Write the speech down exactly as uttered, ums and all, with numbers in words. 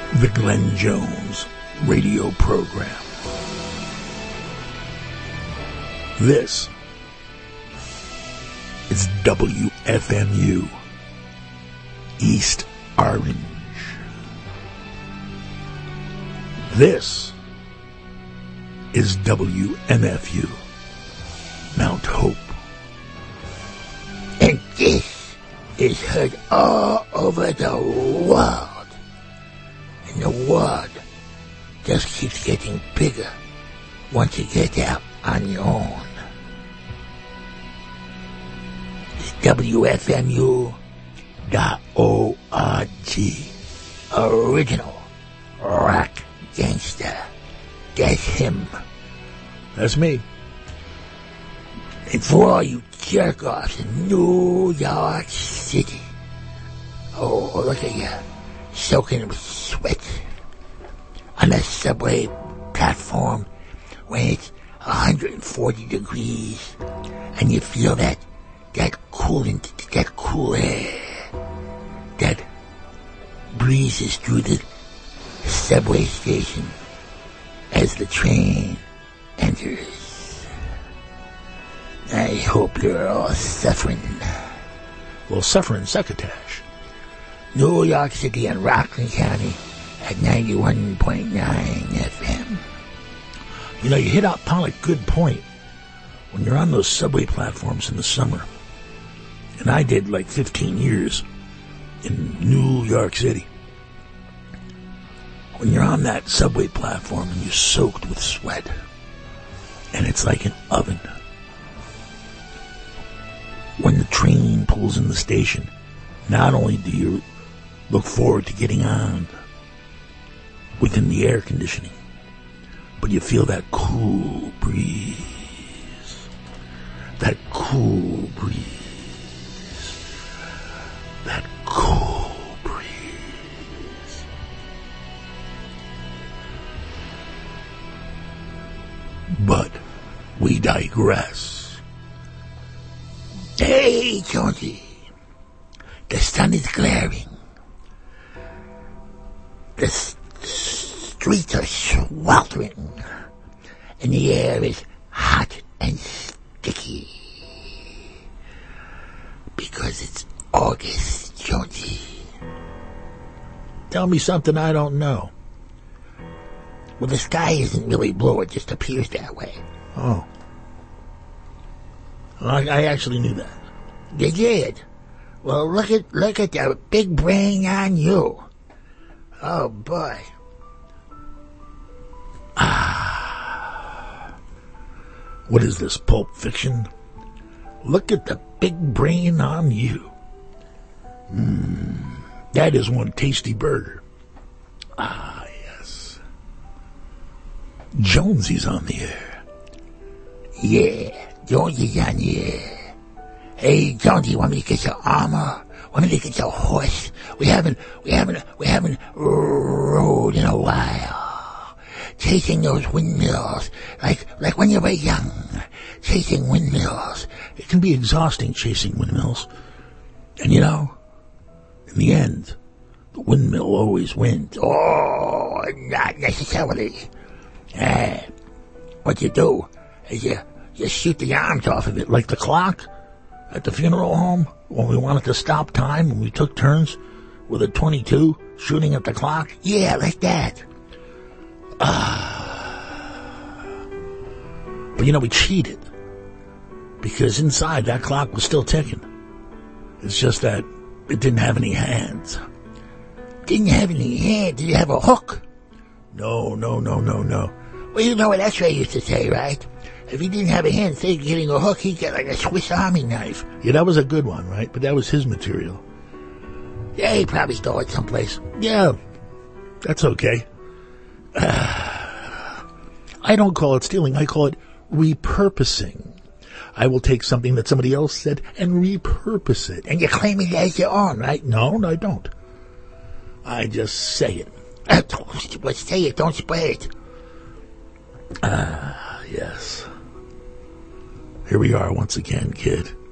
The Glenn Jones radio program. This is W F M U, East Orange. This is W M F U, Mount Hope. And this is heard all over the world. And the world just keeps getting bigger once you get out on your own. It's W F M U dot org. Original rock gangster. That's him. That's me. And for all you jerk-offs in New York City, oh, look at you, soaking with sweat on a subway platform when it's one hundred forty degrees and you feel that that coolant, that cool air that breezes through the subway station as the train enters. I hope you're all suffering. Well, suffering succotash. New York City and Rockland County at ninety-one point nine F M. You know, you hit out Pollock good point. When you're on those subway platforms in the summer, and I did like fifteen years in New York City. When you're on that subway platform and you're soaked with sweat, and it's like an oven. When the train pulls in the station, not only do you look forward to getting on within the air conditioning, but you feel that cool breeze. That cool breeze. That cool breeze. But we digress. Hey, Jonesy. The sun is glaring. The s- streets are sweltering. And the air is hot and sticky. Because it's August, Jonesy. Tell me something I don't know. Well, the sky isn't really blue. It just appears that way. Oh. I, I actually knew that. You did? Well, look at look at the big brain on you. Oh, boy. Ah. What is this, Pulp Fiction? Look at the big brain on you. Mmm. That is one tasty burger. Ah, yes. Jonesy's on the air. Yeah, Jonesy's on the air. Hey, Jonesy, want me to get your armor? Want me to get your horse? We haven't, we haven't, we haven't rode in a while. Chasing those windmills, like, like when you were young. Chasing windmills. It can be exhausting chasing windmills. And you know, in the end, the windmill always wins. Oh, not necessarily. Uh, what you do is you, you shoot the arms off of it. Like the clock at the funeral home when we wanted to stop time and we took turns with a twenty-two shooting at the clock. Yeah, like that. Ah. But you know, we cheated because inside that clock was still ticking. It's just that it didn't have any hands. Didn't have any hands? Did you have a hook? No, no, no, no, no. Well, you know what X-Ray used to say, right? If he didn't have a hand, instead of getting a hook, he'd get like a Swiss Army knife. Yeah, that was a good one, right? But that was his material. Yeah, he probably stole it someplace. Yeah, that's okay. Uh, I don't call it stealing. I call it repurposing. I will take something that somebody else said and repurpose it. And you claim it as your own, right? No, no, I don't. I just say it. Uh, well, say it, don't spread it. Ah, uh, yes. Here we are once again, kid.